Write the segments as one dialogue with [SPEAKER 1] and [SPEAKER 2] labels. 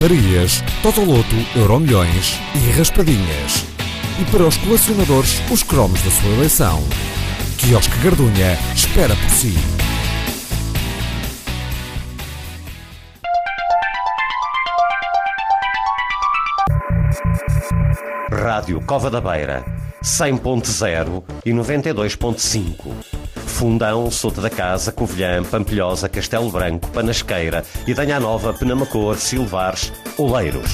[SPEAKER 1] Marias, Totoloto, Euromilhões e Raspadinhas. E para os colecionadores, os cromos da sua eleição. Quiosque Gardunha espera por si.
[SPEAKER 2] Rádio Cova da Beira, 100.0 e 92.5. Fundão, Souto da Casa, Covilhã, Pampilhosa, Castelo Branco, Panasqueira, Idanha Nova, Penamacor, Silvares, Oleiros.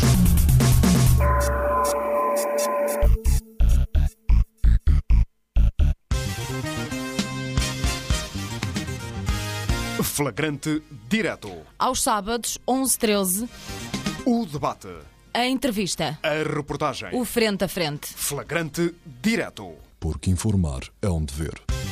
[SPEAKER 3] Flagrante direto.
[SPEAKER 4] Aos sábados, 11-13.
[SPEAKER 3] O debate.
[SPEAKER 4] A entrevista.
[SPEAKER 3] A reportagem.
[SPEAKER 4] O frente a frente.
[SPEAKER 3] Flagrante direto.
[SPEAKER 5] Porque informar é um dever.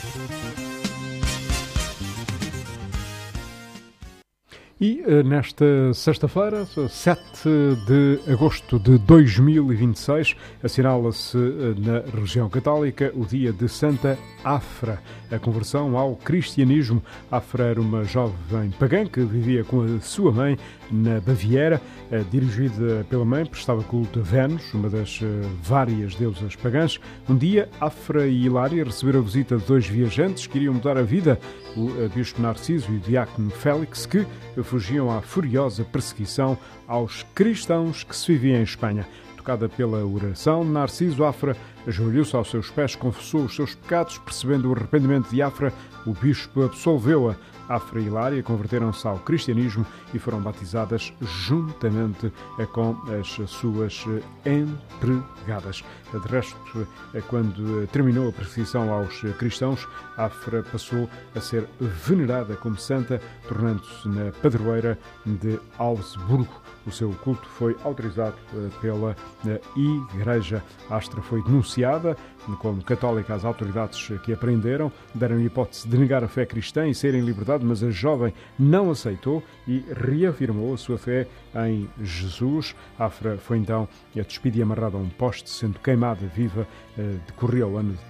[SPEAKER 6] E nesta sexta-feira, 7 de agosto de 2026, assinala-se na região católica o dia de Santa Afra, a conversão ao cristianismo. Afra era uma jovem pagã que vivia com a sua mãe na Baviera. Dirigida pela mãe, prestava culto a Vênus, uma das várias deusas pagãs. Um dia, Afra e Hilária receberam a visita de dois viajantes que iriam mudar a vida, o bispo Narciso e o diácono Félix, que fugiam à furiosa perseguição aos cristãos que se viviam em Espanha. Tocada pela oração, Narciso, Afra ajoelhou-se aos seus pés, confessou os seus pecados, percebendo o arrependimento de Afra, o bispo absolveu-a. Afra e Hilária converteram-se ao cristianismo e foram batizadas juntamente com as suas empregadas. De resto, quando terminou a perseguição aos cristãos, Afra passou a ser venerada como santa, tornando-se na padroeira de Augsburgo. O seu culto foi autorizado pela Igreja. Astra foi denunciada como católica às autoridades que a prenderam, deram a hipótese de negar a fé cristã e ser em liberdade, mas a jovem não aceitou e reafirmou a sua fé em Jesus. Afra foi então despedida e amarrada a um poste, sendo queimada viva. Decorreu o ano de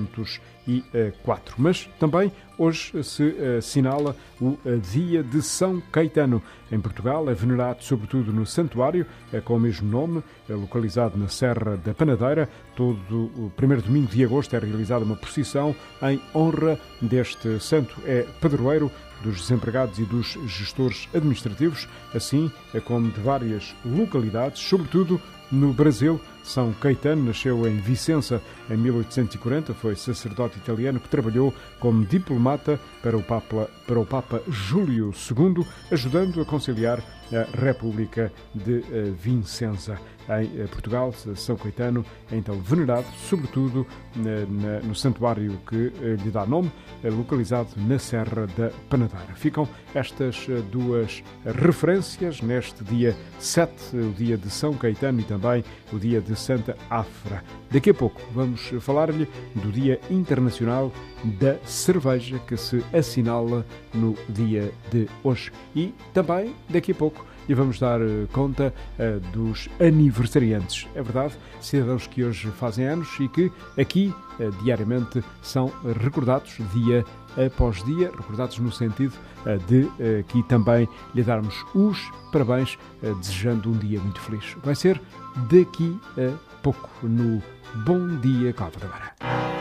[SPEAKER 6] 304. Mas também hoje se assinala o Dia de São Caetano. Em Portugal é venerado sobretudo no santuário com o mesmo nome, localizado na Serra da Panadeira. Todo o primeiro domingo de agosto é realizada uma procissão em honra deste santo. É padroeiro dos desempregados e dos gestores administrativos, assim como de várias localidades, sobretudo no Brasil. São Caetano nasceu em Vicença em 1840, foi sacerdote italiano que trabalhou como diplomata para o Papa Júlio II, ajudando a conciliar a República de Vicença. Em Portugal, São Caetano é então venerado, sobretudo no santuário que lhe dá nome, localizado na Serra da Panadeira. Ficam estas duas referências neste dia 7, o dia de São Caetano e também o dia de Santa Afra. Daqui a pouco vamos falar-lhe do Dia Internacional da Cerveja, que se assinala no dia de hoje. E também, daqui a pouco, e vamos dar conta dos aniversariantes. É verdade, cidadãos que hoje fazem anos e que aqui diariamente são recordados dia após dia, recordados no sentido de aqui também lhe darmos os parabéns, desejando um dia muito feliz. Vai ser daqui a pouco no Bom Dia Cova da Beira.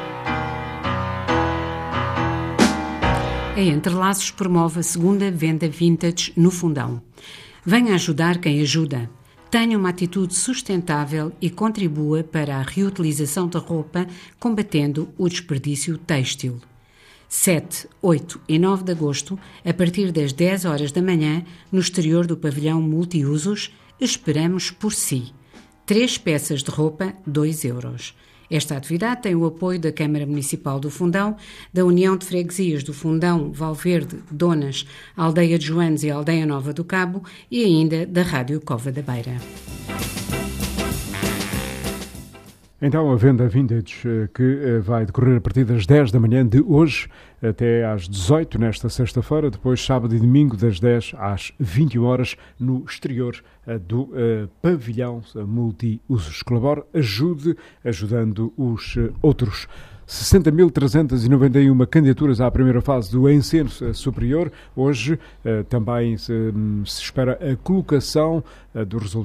[SPEAKER 7] A Entrelaços promove a segunda venda vintage no Fundão. Venha ajudar quem ajuda. Tenha uma atitude sustentável e contribua para a reutilização da roupa, combatendo o desperdício têxtil. 7, 8 e 9 de agosto, a partir das 10 horas da manhã, no exterior do pavilhão multiusos, esperamos por si. 3 peças de roupa, 2 euros. Esta atividade tem o apoio da Câmara Municipal do Fundão, da União de Freguesias do Fundão, Valverde, Donas, Aldeia de Joanes e Aldeia Nova do Cabo e ainda da Rádio Cova da Beira.
[SPEAKER 6] Então, a venda vintage que vai decorrer a partir das 10 da manhã de hoje até às 18 nesta sexta-feira, depois sábado e domingo das 10 às 21 horas no exterior do pavilhão multiusos. Colabore, ajude, ajudando os outros. 60.391 candidaturas à primeira fase do ensino superior. Hoje também se espera a colocação dos resultados